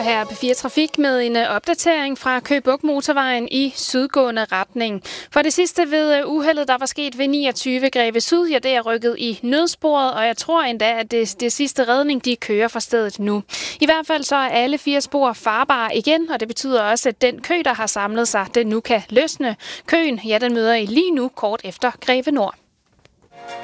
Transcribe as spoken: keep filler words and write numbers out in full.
her er P fire Trafik med en opdatering fra Køge Bugt Motorvejen i sydgående retning. For det sidste ved uheldet, der var sket ved niogtyve Greve Syd, ja, det er rykket i nødsporet, og jeg tror endda, at det, det sidste redning, de kører fra stedet nu. I hvert fald så er alle fire spor farbare igen, og det betyder også, at den kø, der har samlet sig, den nu kan løsne. Køen, ja, den møder I lige nu kort efter Greve Nord.